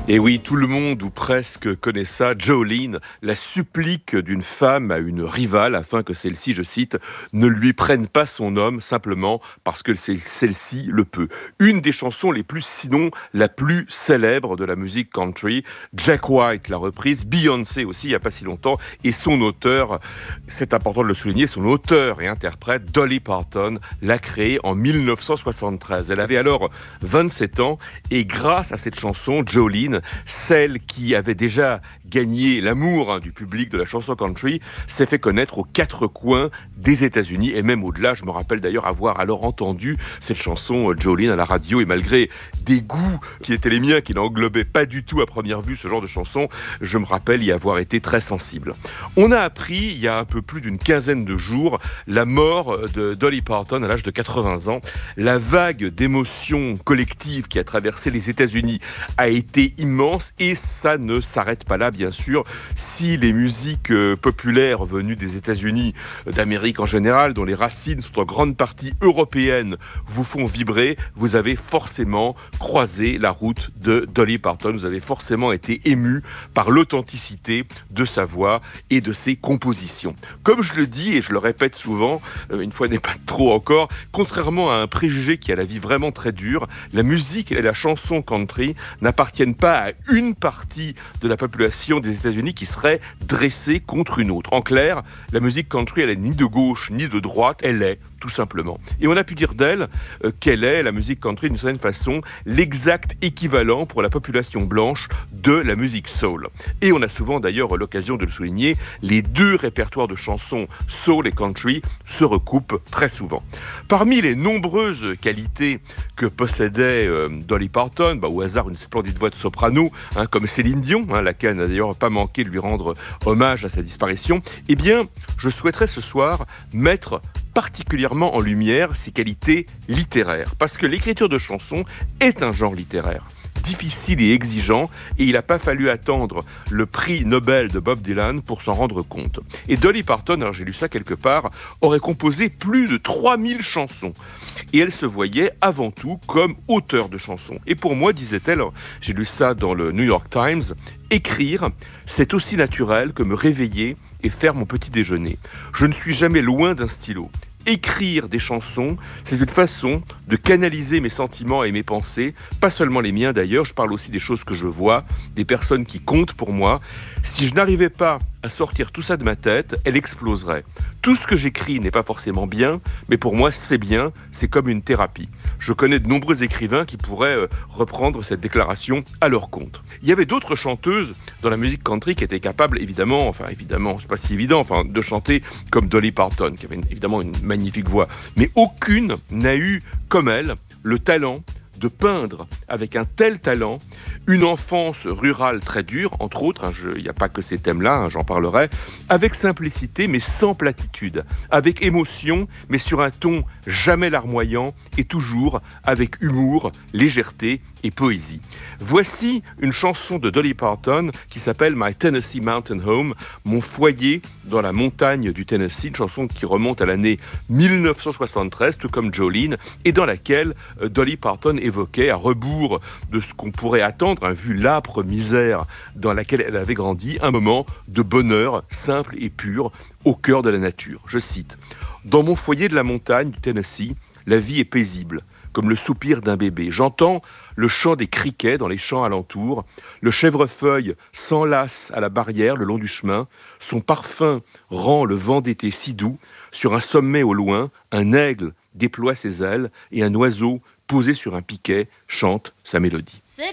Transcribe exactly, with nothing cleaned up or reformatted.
Et oui, tout le monde ou presque connaît ça. Jolene, la supplique d'une femme à une rivale afin que celle-ci, je cite, ne lui prenne pas son homme simplement parce que c'est- celle-ci le peut. Une des chansons les plus, sinon la plus célèbre de la musique country. Jack White l'a reprise, Beyoncé aussi, il n'y a pas si longtemps, et son auteur, c'est important de le souligner, son auteur et interprète, Dolly Parton, l'a créée en mille neuf cent soixante-treize. Elle avait alors vingt-sept ans et grâce à cette chanson, Jolene, celle qui avait déjà gagné l'amour hein, du public de la chanson country, s'est fait connaître aux quatre coins des États-Unis et même au-delà. Je me rappelle d'ailleurs avoir alors entendu cette chanson euh, Jolene à la radio et malgré des goûts qui étaient les miens, qui n'englobaient pas du tout à première vue ce genre de chanson, je me rappelle y avoir été très sensible. On a appris il y a un peu plus d'une quinzaine de jours la mort de Dolly Parton à l'âge de quatre-vingts ans. La vague d'émotions collectives qui a traversé les États-Unis a été immense et ça ne s'arrête pas là, bien sûr. Si les musiques euh, populaires venues des États-Unis, euh, d'Amérique en général, dont les racines sont en grande partie européennes, vous font vibrer, vous avez forcément croisé la route de Dolly Parton. Vous avez forcément été ému par l'authenticité de sa voix et de ses compositions. Comme je le dis et je le répète souvent, euh, une fois n'est pas trop encore, contrairement à un préjugé qui a la vie vraiment très dure, la musique et la chanson country n'appartiennent pas à une partie de la population des États-Unis qui serait dressée contre une autre. En clair, la musique country, elle est ni de gauche ni de droite, elle est tout simplement. Et on a pu dire d'elle euh, qu'elle est, la musique country, d'une certaine façon, l'exact équivalent pour la population blanche de la musique soul. Et on a souvent d'ailleurs l'occasion de le souligner, les deux répertoires de chansons soul et country se recoupent très souvent. Parmi les nombreuses qualités que possédait euh, Dolly Parton, bah, au hasard une splendide voix de soprano, hein, comme Céline Dion, hein, laquelle n'a d'ailleurs pas manqué de lui rendre hommage à sa disparition, eh bien, je souhaiterais ce soir mettre particulièrement en lumière ses qualités littéraires, parce que l'écriture de chansons est un genre littéraire difficile et exigeant, et il n'a pas fallu attendre le prix Nobel de Bob Dylan pour s'en rendre compte. Et Dolly Parton, alors j'ai lu ça quelque part, aurait composé plus de trois mille chansons. Et elle se voyait avant tout comme auteure de chansons. Et pour moi, disait-elle, j'ai lu ça dans le New York Times, écrire, c'est aussi naturel que me réveiller et faire mon petit déjeuner. Je ne suis jamais loin d'un stylo. Écrire des chansons, c'est une façon de canaliser mes sentiments et mes pensées, pas seulement les miens d'ailleurs, je parle aussi des choses que je vois, des personnes qui comptent pour moi. Si je n'arrivais pas à sortir tout ça de ma tête, elle exploserait. Tout ce que j'écris n'est pas forcément bien, mais pour moi c'est bien, c'est comme une thérapie. Je connais de nombreux écrivains qui pourraient euh, reprendre cette déclaration à leur compte. Il y avait d'autres chanteuses dans la musique country qui étaient capables, évidemment, enfin évidemment, c'est pas si évident, enfin, de chanter comme Dolly Parton, qui avait une- évidemment une magnifique voix. Mais aucune n'a eu, comme elle, le talent de peindre avec un tel talent une enfance rurale très dure, entre autres, hein, il n'y a pas que ces thèmes-là, hein, j'en parlerai, avec simplicité mais sans platitude, avec émotion mais sur un ton jamais larmoyant et toujours avec humour, légèreté et poésie. Voici une chanson de Dolly Parton qui s'appelle My Tennessee Mountain Home, mon foyer dans la montagne du Tennessee, une chanson qui remonte à l'année mille neuf cent soixante-treize, tout comme Jolene, et dans laquelle euh, Dolly Parton évoquait, à rebours de ce qu'on pourrait attendre, hein, vu l'âpre misère dans laquelle elle avait grandi, un moment de bonheur simple et pur au cœur de la nature. Je cite « Dans mon foyer de la montagne du Tennessee, la vie est paisible, comme le soupir d'un bébé. J'entends le chant des criquets dans les champs alentours. Le chèvrefeuille s'enlace à la barrière le long du chemin. Son parfum rend le vent d'été si doux. Sur un sommet au loin, un aigle déploie ses ailes et un oiseau posé sur un piquet chante sa mélodie. »